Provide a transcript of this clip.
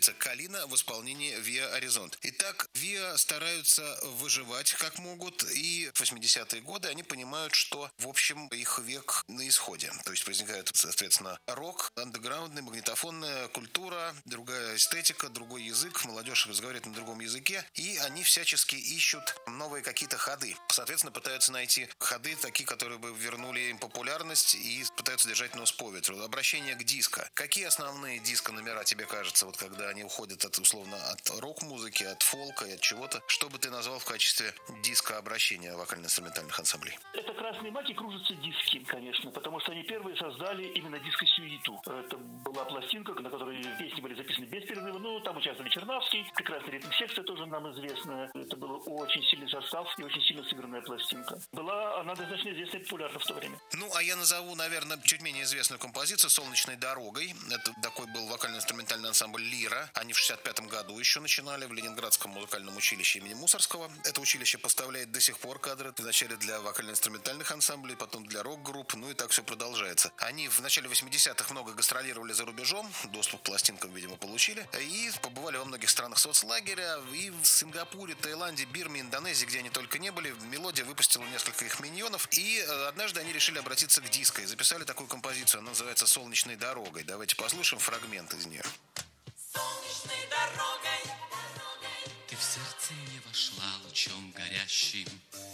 композиция «Калина» в исполнении Виа Аризонт. Итак, Виа стараются выживать как могут, и в 80-е годы они понимают, что, в общем, их век на исходе. То есть возникает, соответственно, рок, андеграундная, магнитофонная культура, другая эстетика, другой язык, молодежь разговаривает на другом языке, и они всячески ищут новые какие-то ходы. Соответственно, пытаются найти ходы такие, которые бы вернули им популярность, и пытаются держать нос по ветру. Обращение к диско. Какие основные диско-номера тебе кажется, вот когда они уходят условно от рок-музыки, от фолка и от чего-то? Что бы ты назвал в качестве диско-обращения вокально-инструментальных ансамблей? Это «Красные маки» кружатся диски, конечно, потому что они первые создали именно диско-сюиту. Это была пластинка, на которой песни были записаны без перерыва. Ну, там участвовали Чернавский, прекрасный ритм-секция тоже нам известная. Это был очень сильный состав и очень сильно сыгранная пластинка. Была она достаточно известна и популярна в то время. Ну, а я назову, наверное, чуть менее известную композицию «Солнечной дорогой». Это такой был вокально-инструментальный ансамбль «Лира». Они в 65-м году еще начинали в Ленинградском музыкальном училище имени Мусорского. Это училище поставляет до сих пор кадры. Вначале для вокально-инструментальных ансамблей, потом для рок-групп. Ну и так все продолжается. Они в начале 80-х много гастролировали за рубежом. Доступ к пластинкам, видимо, получили. И побывали во многих странах соцлагеря. И в Сингапуре, Таиланде, Бирме, Индонезии, где они только не были. Мелодия выпустила несколько их миньонов. И однажды они решили обратиться к диско. И записали такую композицию. Она называется «Солнечной дорогой». Давайте послушаем фрагмент из нее. Солнечной дорогой ты в сердце не вошла лучом горящим.